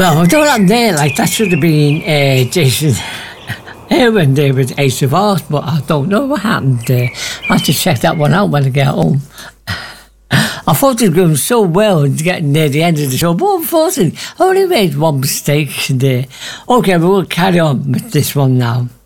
Well, I don't have there, like, that should have been Jason Irwin there with Ace of Hearts, but I don't know what happened there. I have to check that one out when I get home. I thought it was going so well getting near the end of the show, but unfortunately, I only made one mistake there. Okay, we'll carry on with this one now.